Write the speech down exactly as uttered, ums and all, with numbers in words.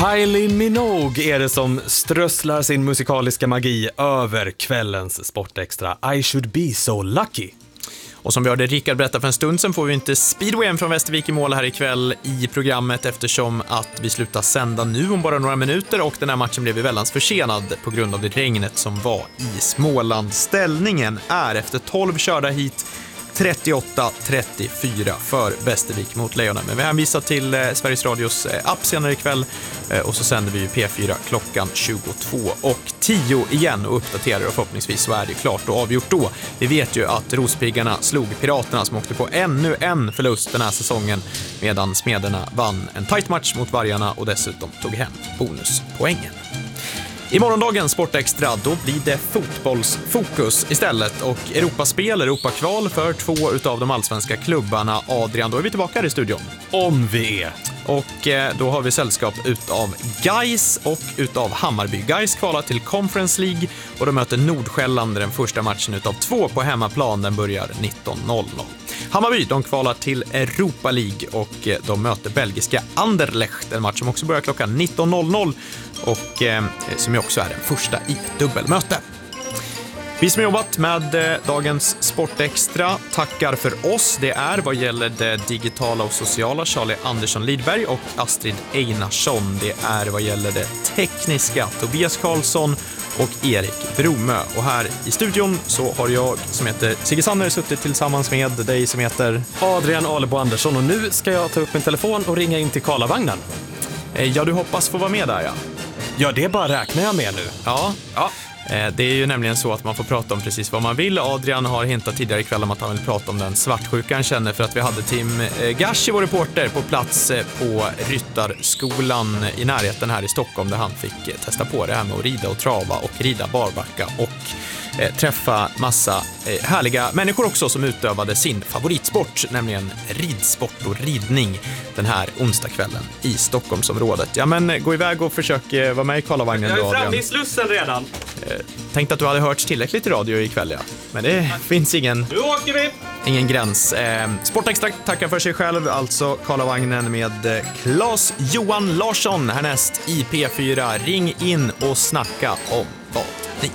Kylie Minogue är det som strösslar sin musikaliska magi över kvällens Sportextra. I should be so lucky. Och som vi hörde Rickard berätta för en stund sedan får vi inte speedwayen från Västervik i mål här ikväll i programmet eftersom att vi slutar sända nu om bara några minuter och den här matchen blev väldigt försenad på grund av det regnet som var i Småland. Ställningen är efter tolv körda hit trettioåtta trettiofyra för Västervik mot Lejonen. Men vi hänvisar till eh, Sveriges Radios eh, app senare ikväll eh, och så sänder vi ju P fyra klockan tjugotvå och tio igen och uppdaterar och förhoppningsvis så är det klart och avgjort då. Vi vet ju att Rospiggarna slog Piraterna som åkte på ännu en förlust den här säsongen medan Smederna vann en tight match mot Vargarna och dessutom tog hem bonuspoängen. I morgondagens Sportextra då blir det fotbollsfokus istället och Europaspel, Europakval för två utav de allsvenska klubbarna. Adrian, då är vi tillbaka här i studion. Om vi är. Och eh, då har vi sällskap utav Gais och utav Hammarby. Gais kvalar till Conference League och de möter Nordsjälland den första matchen utav två på hemmaplan. Den börjar nitton noll noll. Hammarby, de kvalar till Europa League och eh, de möter belgiska Anderlecht. En match som också börjar klockan nitton noll noll och eh, som ju också är den första i ett dubbelmöte. Vi som jobbat med eh, dagens Sportextra tackar för oss. Det är vad gäller det digitala och sociala Charlie Andersson Lidberg och Astrid Einarsson. Det är vad gäller det tekniska Tobias Karlsson och Erik Bromö. Och här i studion så har jag som heter Sigge Sanner suttit tillsammans med dig som heter Adrian Alebo Andersson och nu ska jag ta upp min telefon och ringa in till Karlavagnen. Eh, ja, du hoppas få vara med där, ja. Ja, det bara räknar jag med nu. Ja, ja. Det är ju nämligen så att man får prata om precis vad man vill. Adrian har hintat tidigare ikväll om att han vill prata om den svartsjuka han känner för att vi hade Tim Gashi, vår reporter, på plats på Ryttarskolan i närheten här i Stockholm där han fick testa på det här med att rida och trava och rida barbacka och eh, träffa massa eh, härliga människor också som utövade sin favoritsport, nämligen ridsport och ridning den här onsdagskvällen i Stockholmsområdet. Ja, men gå iväg och försök eh, vara med i Karlavagnen då, Adrian. Jag är framme i slussen redan. Eh, tänkte att du hade hört tillräckligt i radio ikväll, ja. Men det finns ingen... Nu åker vi! Ingen gräns. Eh, Sportextra tackar för sig själv, alltså Karlavagnen med eh, Claes Johan Larsson härnäst i P fyra. Ring in och snacka om vad ni